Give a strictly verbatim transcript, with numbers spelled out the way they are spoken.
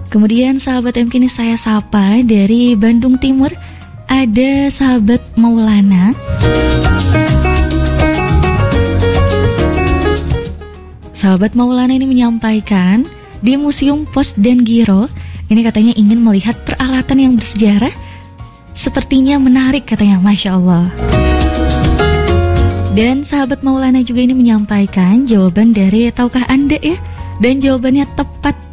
Kemudian sahabat M K ini saya sapa dari Bandung Timur, ada sahabat Maulana. Sahabat Maulana ini menyampaikan di Museum Pos dan Giro, ini katanya ingin melihat peralatan yang bersejarah, sepertinya menarik katanya, Masya Allah. Dan sahabat Maulana juga ini menyampaikan jawaban dari tahukah Anda ya, dan jawabannya tepat